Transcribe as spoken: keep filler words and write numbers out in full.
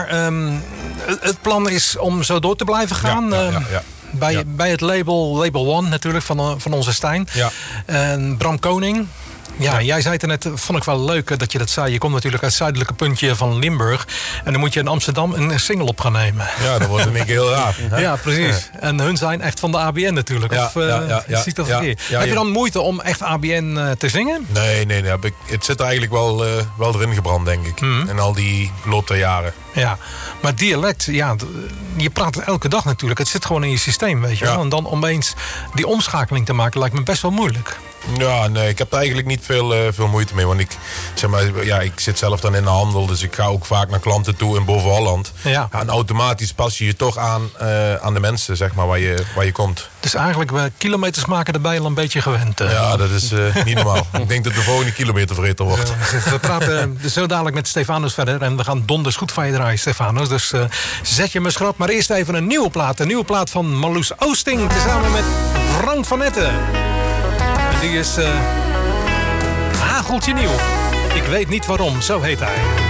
maar um, het plan is om zo door te blijven gaan. Ja, ja, ja, ja. Bij, ja. bij het label Label One natuurlijk van, van onze Stijn. Ja. En Bram Koning. Ja, Ja. jij zei het er net, vond ik wel leuk dat je dat zei. Je komt natuurlijk uit het zuidelijke puntje van Limburg. En dan moet je in Amsterdam een single op gaan nemen. Ja, dat wordt in één keer heel raar. Hè? Ja, precies. En hun zijn echt van de A B N natuurlijk. Ja, of uh, ja, ja, ja, zie je dat ja, verkeerd? ja, Heb je ja. dan moeite om echt A B N uh, te zingen? Nee, nee, nee. Heb ik, het zit er eigenlijk wel, uh, wel erin gebrand, denk ik. Mhm. In al die loop der jaren. Ja, maar dialect, ja, d- je praat het elke dag natuurlijk. Het zit gewoon in je systeem, weet je Ja. wel. En dan opeens die omschakeling te maken lijkt me best wel moeilijk. Ja, nee, ik heb er eigenlijk niet veel, uh, veel moeite mee. Want ik, zeg maar, ja, ik zit zelf dan in de handel, dus ik ga ook vaak naar klanten toe in Boven-Holland. Ja. Ja, en automatisch pas je je toch aan, uh, aan de mensen, zeg maar, waar je, waar je komt. Dus eigenlijk, we kilometers maken erbij al een beetje gewend. uh. Ja, dat is uh, niet normaal. Ik denk dat de volgende kilometervreter wordt. Zo, we praten zo dadelijk met Stefanus verder. En we gaan donders goed van je draaien, Stefanus. Dus uh, zet je me schrap. Maar eerst even een nieuwe plaat. Een nieuwe plaat van Marloes Oosting. Tezamen met Frank van Etten. En die is uh, hageltje nieuw. Ik weet niet waarom, zo heet hij.